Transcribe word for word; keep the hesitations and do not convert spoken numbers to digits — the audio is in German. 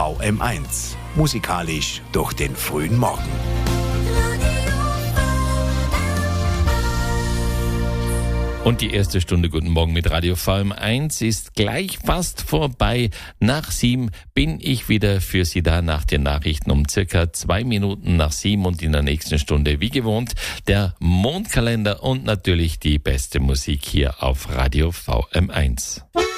V M eins. Musikalisch durch den frühen Morgen. Und die erste Stunde Guten Morgen mit Radio V M eins ist gleich fast vorbei. Nach sieben bin ich wieder für Sie da nach den Nachrichten um circa zwei Minuten nach sieben und in der nächsten Stunde wie gewohnt der Mondkalender und natürlich die beste Musik hier auf Radio V M eins.